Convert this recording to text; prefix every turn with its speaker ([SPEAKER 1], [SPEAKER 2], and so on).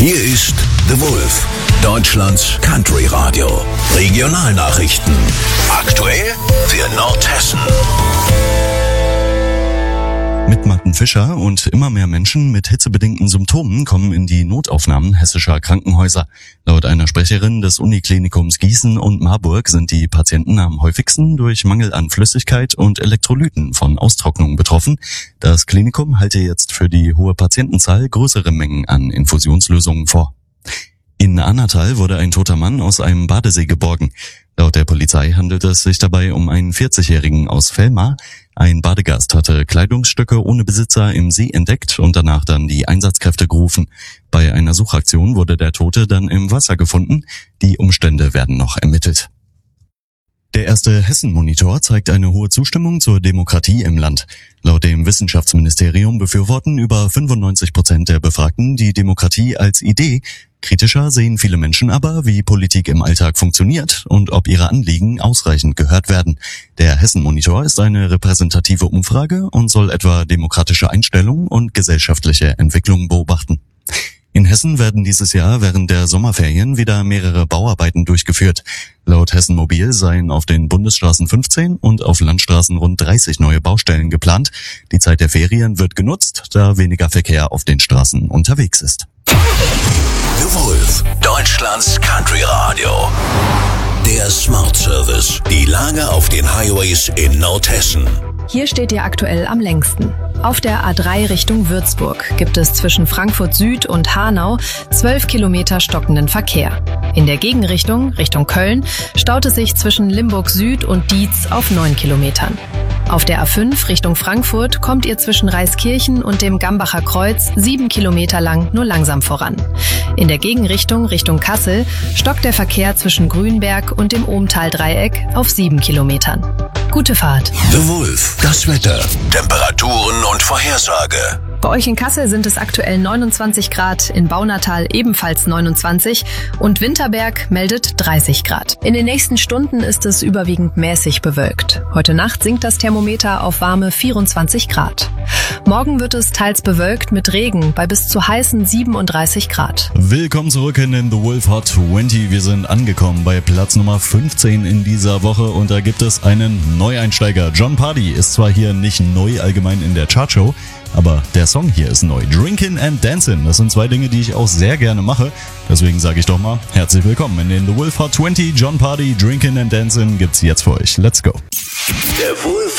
[SPEAKER 1] Hier ist The Wolf, Deutschlands Country Radio. Regionalnachrichten. Aktuell für Nordhessen.
[SPEAKER 2] Mit Martin Fischer und immer mehr Menschen mit hitzebedingten Symptomen kommen in die Notaufnahmen hessischer Krankenhäuser. Laut einer Sprecherin des Uniklinikums Gießen und Marburg sind die Patienten am häufigsten durch Mangel an Flüssigkeit und Elektrolyten von Austrocknung betroffen. Das Klinikum halte jetzt für die hohe Patientenzahl größere Mengen an Infusionslösungen vor. In Annatal wurde ein toter Mann aus einem Badesee geborgen. Laut der Polizei handelt es sich dabei um einen 40-Jährigen aus Velmar. Ein Badegast hatte Kleidungsstücke ohne Besitzer im See entdeckt und danach dann die Einsatzkräfte gerufen. Bei einer Suchaktion wurde der Tote dann im Wasser gefunden. Die Umstände werden noch ermittelt. Der erste Hessen-Monitor zeigt eine hohe Zustimmung zur Demokratie im Land. Laut dem Wissenschaftsministerium befürworten über 95% der Befragten die Demokratie als Idee. Kritischer sehen viele Menschen aber, wie Politik im Alltag funktioniert und ob ihre Anliegen ausreichend gehört werden. Der Hessen-Monitor ist eine repräsentative Umfrage und soll etwa demokratische Einstellungen und gesellschaftliche Entwicklungen beobachten. In Hessen werden dieses Jahr während der Sommerferien wieder mehrere Bauarbeiten durchgeführt. Laut Hessen Mobil seien auf den Bundesstraßen 15 und auf Landstraßen rund 30 neue Baustellen geplant. Die Zeit der Ferien wird genutzt, da weniger Verkehr auf den Straßen unterwegs ist.
[SPEAKER 1] The Wolf, Deutschlands Country Radio. Der Smart Service. Die Lage auf den Highways in Nordhessen.
[SPEAKER 3] Hier steht ihr aktuell am längsten. Auf der A3 Richtung Würzburg gibt es zwischen Frankfurt Süd und Hanau 12 Kilometer stockenden Verkehr. In der Gegenrichtung, Richtung Köln, staut es sich zwischen Limburg Süd und Dietz auf 9 Kilometern. Auf der A5 Richtung Frankfurt kommt ihr zwischen Reiskirchen und dem Gambacher Kreuz 7 Kilometer lang nur langsam voran. In der Gegenrichtung Richtung Kassel stockt der Verkehr zwischen Grünberg und dem Ohmtal-Dreieck auf 7 Kilometern. Gute Fahrt.
[SPEAKER 1] The Wolf, das Wetter, Temperaturen und Vorhersage.
[SPEAKER 3] Bei euch in Kassel sind es aktuell 29 Grad, in Baunatal ebenfalls 29 und Winterberg meldet 30 Grad. In den nächsten Stunden ist es überwiegend mäßig bewölkt. Heute Nacht sinkt das Thermometer auf warme 24 Grad. Morgen wird es teils bewölkt mit Regen bei bis zu heißen 37 Grad.
[SPEAKER 2] Willkommen zurück in den The Wolf Hot 20. Wir sind angekommen bei Platz Nummer 15 in dieser Woche und da gibt es einen Neueinsteiger. Jon Pardi ist zwar hier nicht neu allgemein in der Chartshow, aber der Song hier ist neu. Drinkin' and Dancin', das sind zwei Dinge, die ich auch sehr gerne mache. Deswegen sage ich doch mal, herzlich willkommen in den The Wolf Hot 20. Jon Pardi, Drinkin' and Dancin' gibt's jetzt für euch. Let's go.
[SPEAKER 1] Der Wolf